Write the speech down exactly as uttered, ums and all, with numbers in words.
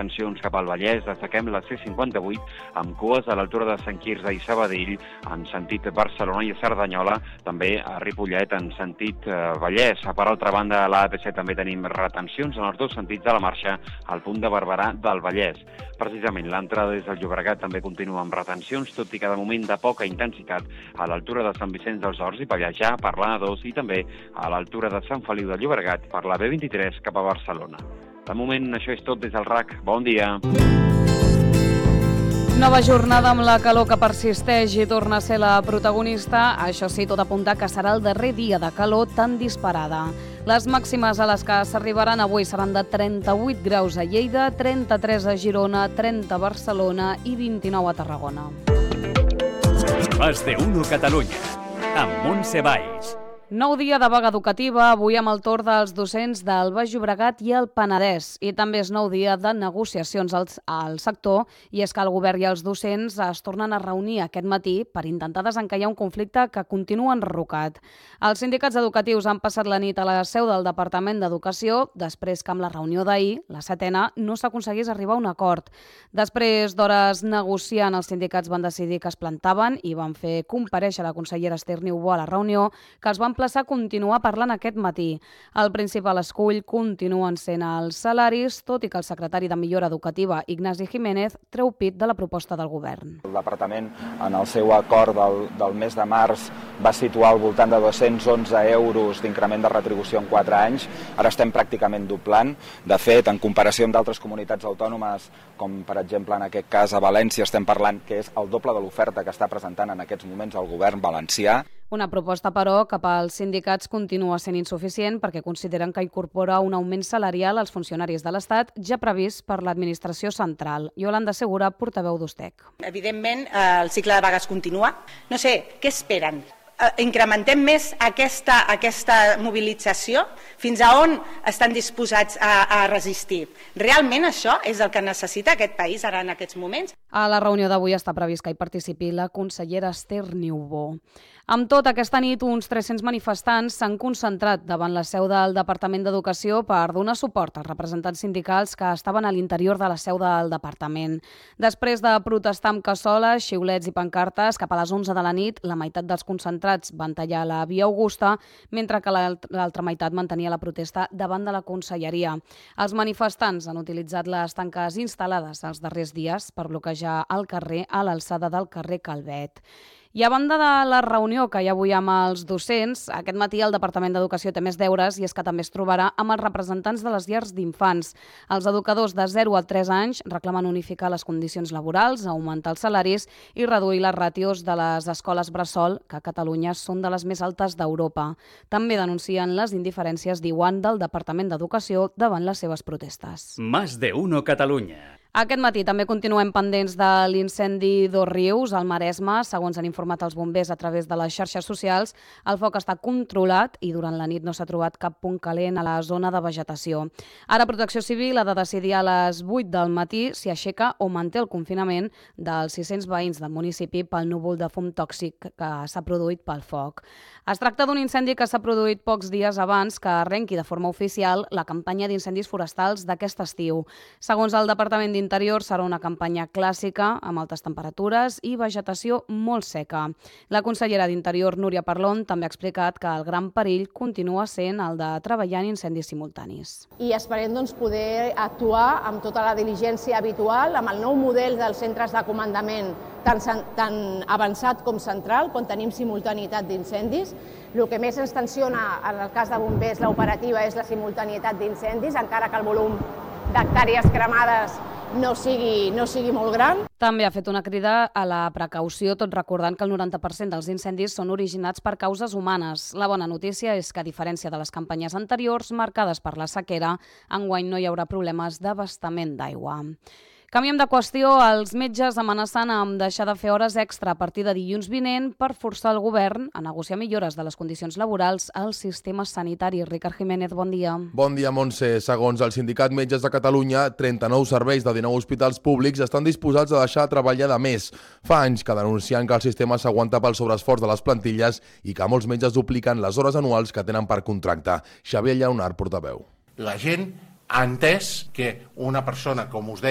retencions cap al Vallès. Destaquem la C cinquanta-vuit amb cues a l'altura de Sant Quirze i Sabadell en sentit Barcelona i Cerdanyola, també a Ripollet en sentit eh, Vallès. Per altra banda, a l'A P C també tenim retencions en els dos sentits de la marxa al punt de Barberà del Vallès. Precisament, l'entrada des del Llobregat també continua amb retencions, tot i que de moment de poca intensitat a l'altura de Sant Vicenç dels Horts i Pallejà per l'A dos i també a l'altura de Sant Feliu de Llobregat per la B vint-i-tres cap a Barcelona. De moment, això és tot des del R A C. Bon dia. Nova jornada amb la calor que persisteix i torna a ser la protagonista. Això sí, tot apunta que serà el darrer dia de calor tan disparada. Les màximes a les que s'arribaran avui seran de trenta-vuit graus a Lleida, trenta-tres a Girona, trenta a Barcelona i vint-i-nou a Tarragona. Más de uno Catalunya, amb Montse Valls. Nou dia de vaga educativa, avui amb el torn dels docents del Baix Llobregat i el Penedès. I també és nou dia de negociacions al, al sector, i és que el govern i els docents es tornen a reunir aquest matí per intentar desencallar un conflicte que continua enrocat. Els sindicats educatius han passat la nit a la seu del Departament d'Educació, després que amb la reunió d'ahir, la setena, no s'aconseguís arribar a un acord. Després d'hores negociant, els sindicats van decidir que es plantaven i van fer comparèixer la consellera Esther Niubó a la reunió, que els van plaçar a continuar parlant aquest matí. El principal escull continuen sent els salaris, tot i que el secretari de Millora Educativa, Ignasi Jiménez, treu pit de la proposta del govern. El departament, en el seu acord del, del mes de març, va situar al voltant de dos-cents onze euros d'increment de retribució en quatre anys. Ara estem pràcticament doblant. De fet, en comparació amb d'altres comunitats autònomes, com per exemple en aquest cas a València, estem parlant que és el doble de l'oferta que està presentant en aquests moments el govern valencià. Una proposta, però, que pels sindicats continua sent insuficient perquè consideren que incorpora un augment salarial als funcionaris de l'Estat ja previst per l'administració central. Iolanda Segura, portaveu d'Ustec. Evidentment, el cicle de vagues continua. No sé, què esperen? Incrementem més aquesta, aquesta mobilització? Fins a on estan disposats a, a resistir? Realment això és el que necessita aquest país ara en aquests moments? A la reunió d'avui està previst que hi participi la consellera Esther Niubó. Amb tot, aquesta nit, uns tres-cents manifestants s'han concentrat davant la seu del Departament d'Educació per donar suport als representants sindicals que estaven a l'interior de la seu del departament. Després de protestar amb cassoles, xiulets i pancartes, cap a les onze de la nit, la meitat dels concentrats van tallar la Via Augusta, mentre que l'altra meitat mantenia la protesta davant de la Conselleria. Els manifestants han utilitzat les tanques instal·lades els darrers dies per bloquejar el carrer a l'alçada del carrer Calvet. I a banda de la reunió que hi ha avui amb els docents, aquest matí el Departament d'Educació té més deures, i és que també es trobarà amb els representants de les llars d'infants. Els educadors de zero a tres anys reclamen unificar les condicions laborals, augmentar els salaris i reduir les ràtios de les escoles bressol, que a Catalunya són de les més altes d'Europa. També denuncien les indiferències, diuen, del Departament d'Educació davant les seves protestes. Más de uno Catalunya. Aquest matí també continuem pendents de l'incendi d'Òrrius, al Maresme. Segons han informat els bombers a través de les xarxes socials, el foc està controlat i durant la nit no s'ha trobat cap punt calent a la zona de vegetació. Ara Protecció Civil ha de decidir a les vuit del matí si aixeca o manté el confinament dels sis-cents veïns del municipi pel núvol de fum tòxic que s'ha produït pel foc. Es tracta d'un incendi que s'ha produït pocs dies abans que arrenqui de forma oficial la campanya d'incendis forestals d'aquest estiu. Segons el Departament d'Interior, serà una campanya clàssica amb altes temperatures i vegetació molt seca. La consellera d'Interior, Núria Parlon, també ha explicat que el gran perill continua sent el de treballar en incendis simultanis. I esperem doncs, poder actuar amb tota la diligència habitual, amb el nou model dels centres de comandament tant, tant avançat com central, quan tenim simultanietat d'incendis. El que més ens tensiona en el cas de bombers l'operativa és la simultanietat d'incendis, encara que el volum d'hectàrees cremades no sigui, no sigui molt gran. També ha fet una crida a la precaució, tot recordant que el noranta per cent dels incendis són originats per causes humanes. La bona notícia és que, a diferència de les campanyes anteriors, marcades per la sequera, enguany no hi haurà problemes d'abastament d'aigua. Canviem de qüestió, els metges amenacen amb deixar de fer hores extra a partir de dilluns vinent per forçar el govern a negociar millores de les condicions laborals al sistema sanitari. Ricard Jiménez, bon dia. Bon dia, Montse. Segons el Sindicat Metges de Catalunya, trenta-nou serveis de dinou hospitals públics estan disposats a deixar de treballar de més. Fa anys que denuncien que el sistema s'aguanta pel sobreesforç de les plantilles i que molts metges dupliquen les hores anuals que tenen per contracte. Xavier Lleonard, portaveu. La gent ha entès que una persona, com us deia,